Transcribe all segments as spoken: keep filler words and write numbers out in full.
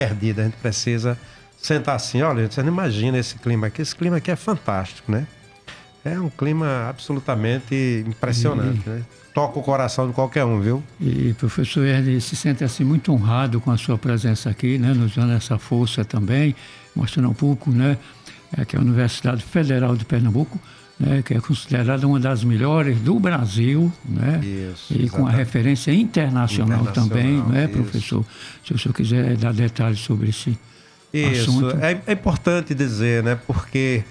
perdida. A gente precisa sentar assim, olha, você não imagina esse clima aqui, esse clima aqui é fantástico, né? É um clima absolutamente impressionante, e... né? Toca o coração de qualquer um, viu? E professor Herli se sente assim muito honrado com a sua presença aqui, né? Nos dando essa força também, mostrando um pouco, né? É, que é a Universidade Federal de Pernambuco, né? Que é considerada uma das melhores do Brasil, né? Isso, e com a referência internacional, internacional também, né, professor? Se o senhor quiser dar detalhes sobre esse isso. assunto. É, é importante dizer, né? Porque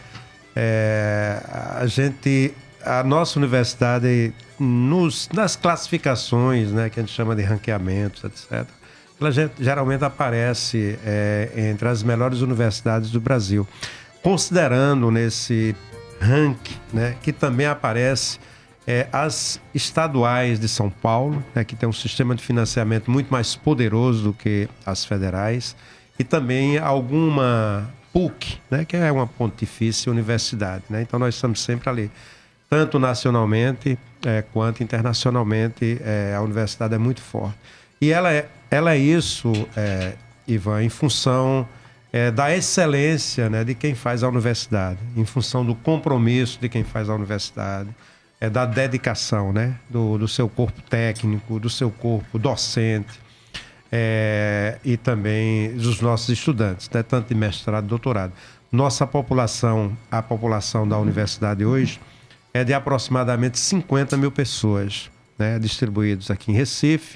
é, a gente, a nossa universidade, nos, nas classificações, né, que a gente chama de ranqueamentos, etcétera, ela geralmente aparece é, entre as melhores universidades do Brasil. Considerando nesse ranking, né, que também aparece é, as estaduais de São Paulo, né, que tem um sistema de financiamento muito mais poderoso do que as federais, e também alguma P U C, né, que é uma pontifícia universidade, né? Então nós estamos sempre ali, tanto nacionalmente é, quanto internacionalmente, é, a universidade é muito forte. E ela é, ela é isso, é, Ivan, em função é, da excelência, né, de quem faz a universidade, em função do compromisso de quem faz a universidade, é, da dedicação, né, do, do seu corpo técnico, do seu corpo docente, é, e também dos nossos estudantes, né, tanto de mestrado e doutorado. Nossa população, a população da universidade hoje, é de aproximadamente cinquenta mil pessoas, né, distribuídos aqui em Recife,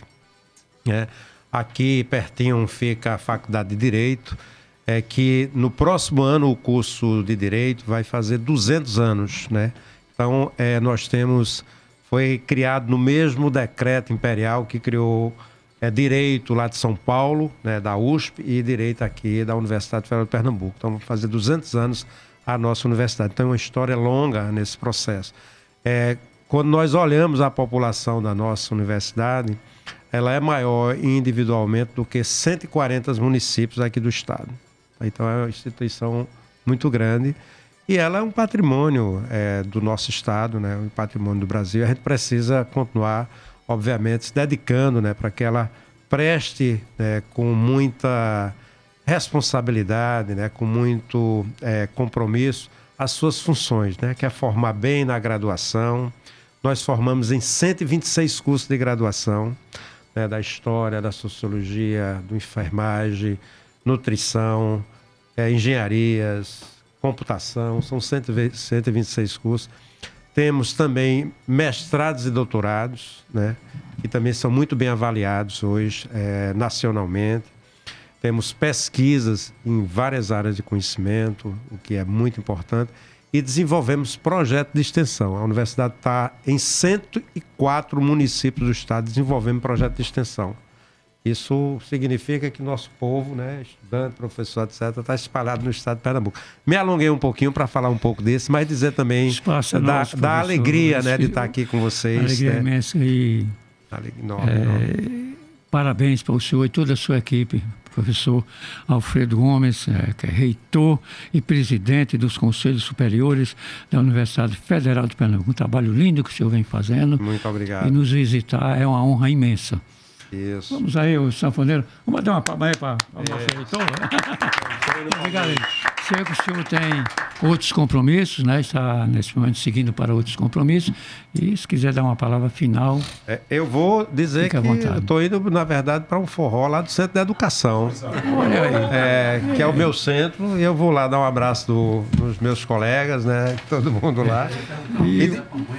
né. Aqui pertinho fica a Faculdade de Direito, é que no próximo ano o curso de Direito vai fazer duzentos anos, né? Então, é, nós temos, foi criado no mesmo decreto imperial que criou é, Direito lá de São Paulo, né, da U S P, e Direito aqui da Universidade Federal de Pernambuco. Então, vai fazer duzentos anos a nossa universidade. Então, é uma história longa nesse processo. É, quando nós olhamos a população da nossa universidade, ela é maior individualmente do que cento e quarenta municípios aqui do estado. Então é uma instituição muito grande e ela é um patrimônio é, do nosso estado, né, um patrimônio do Brasil. A gente precisa continuar, obviamente, se dedicando, né, para que ela preste, né, com muita responsabilidade, né, com muito é, compromisso as suas funções, né, que é formar bem na graduação. Nós formamos em cento e vinte e seis cursos de graduação, né, da história, da sociologia, do enfermagem, nutrição, é, engenharias, computação, são cento e vinte e seis cursos. Temos também mestrados e doutorados, né, que também são muito bem avaliados hoje é, nacionalmente. Temos pesquisas em várias áreas de conhecimento, o que é muito importante. E desenvolvemos projetos de extensão. A universidade está em cento e quatro municípios do estado desenvolvendo projeto de extensão. Isso significa que nosso povo, né, estudante, professor, etcétera, está espalhado no estado de Pernambuco. Me alonguei um pouquinho para falar um pouco desse, mas dizer também Espaço da, nosso, da alegria, né, de filho, estar aqui com vocês. Alegria né? imensa e Alegria enorme, é, enorme. Parabéns para o senhor e toda a sua equipe. Professor Alfredo Gomes, é, que é reitor e presidente dos Conselhos Superiores da Universidade Federal de Pernambuco. Um trabalho lindo que o senhor vem fazendo. Muito obrigado. E nos visitar é uma honra imensa. Isso. Vamos aí, o sanfoneiro. Vamos dar uma palma aí para o nosso reitor. Obrigado. Sei que o senhor tem outros compromissos, né? Está nesse momento seguindo para outros compromissos. E se quiser dar uma palavra final. É, eu vou dizer que eu estou indo, na verdade, para um forró lá do Centro de Educação. Olha aí. É, que é o meu centro. E eu vou lá dar um abraço do, dos meus colegas, né? Todo mundo lá. E,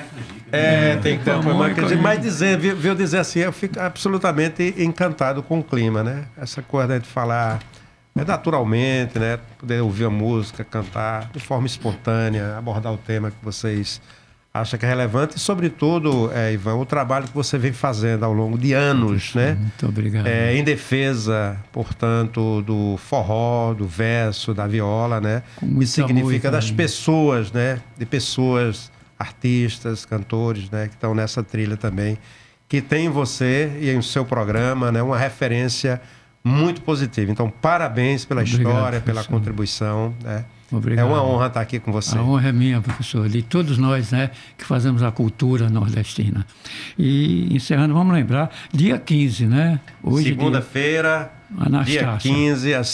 é, tem que ter uma. Mas dizer, viu, viu dizer assim, eu fico absolutamente encantado com o clima, né? Essa coisa de falar. É naturalmente, né? Poder ouvir a música, cantar de forma espontânea, abordar o tema que vocês acham que é relevante e, sobretudo, é, Ivan, o trabalho que você vem fazendo ao longo de anos, né? Muito obrigado. É, em defesa, portanto, do forró, do verso, da viola, né? Isso significa das pessoas, né? De pessoas, artistas, cantores, né? Que estão nessa trilha também, que tem em você e em seu programa, né? Uma referência muito positivo. Então, parabéns pela Obrigado, história, pela professor. contribuição, né? Obrigado. É uma honra estar aqui com você. A honra é minha, professor, de todos nós, né, que fazemos a cultura nordestina. E, encerrando, vamos lembrar, dia quinze, né? Segunda-feira, dia... dia quinze, às